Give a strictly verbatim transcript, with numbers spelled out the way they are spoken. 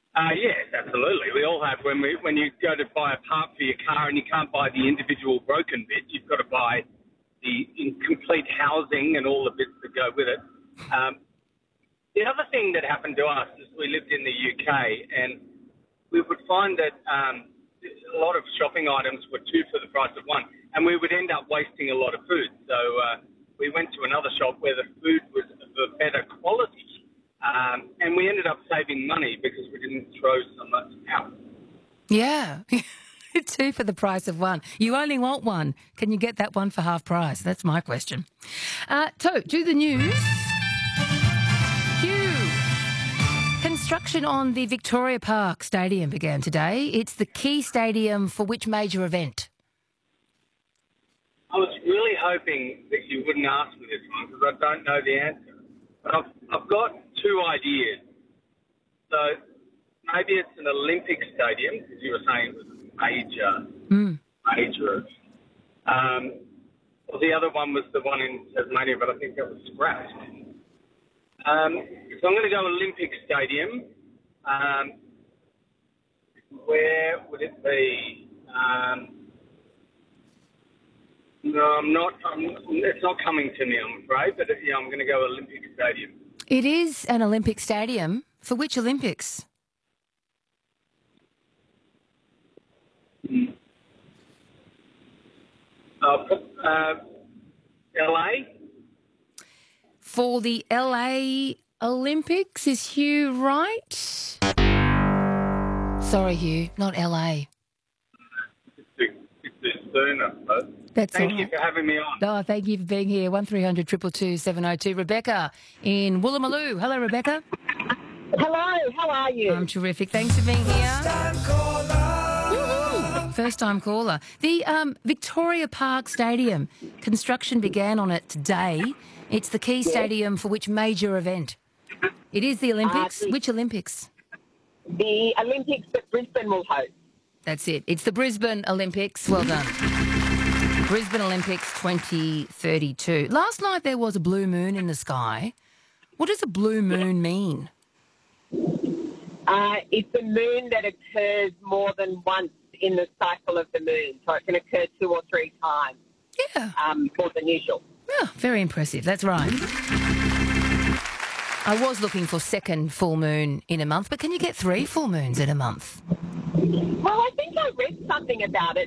Uh, yes, absolutely. We all have. When we when you go to buy a part for your car and you can't buy the individual broken bit, you've got to buy the incomplete housing and all the bits that go with it. Um, the other thing that happened to us is we lived in the U K and we would find that um, a lot of shopping items were two for the price of one, and we would end up wasting a lot of food. So uh, we went to another shop where the food was of a better quality. Um, and we ended up saving money because we didn't throw so much out. Yeah, two for the price of one. You only want one. Can you get that one for half price? That's my question. Uh, so, to the news. Hugh. Construction on the Victoria Park Stadium began today. It's the key stadium for which major event? I was really hoping that you wouldn't ask me this one because I don't know the answer. But I've, I've got two ideas. So maybe it's an Olympic stadium, because you were saying it was major, Mm. major. Um, well, the other one was the one in Tasmania, but I think that was scrapped. Um, so I'm going to go Olympic Stadium. Um, where would it be? Um, No, I'm not. I'm, it's not coming to me, I'm afraid. But yeah, I'm going to go Olympic Stadium. It is an Olympic stadium. For which Olympics? Mm. Uh, uh, L A. For the L A Olympics, is Hugh right? Sorry, Hugh, not L A. It's too, it's too soon, I suppose. That's Thank all you right. for having me on. Oh, thank you for being here. one three hundred two two two seven oh two. Rebecca in Woolloomooloo. Hello, Rebecca. Hello, how are you? I'm terrific. Thanks for being here. Woo-hoo. First time caller. The um, Victoria Park Stadium, construction began on it today. It's the key stadium for which major event? It is the Olympics. Uh, the- Which Olympics? The Olympics that Brisbane will host. That's it. It's the Brisbane Olympics. Well done. Brisbane Olympics twenty thirty-two. Last night there was a blue moon in the sky. What does a blue moon mean? Uh, it's a moon that occurs more than once in the cycle of the moon, so it can occur two or three times Yeah. um, more than usual. Yeah, very impressive. That's right. I was looking for second full moon in a month, but can you get three full moons in a month? Well, I think I read something about it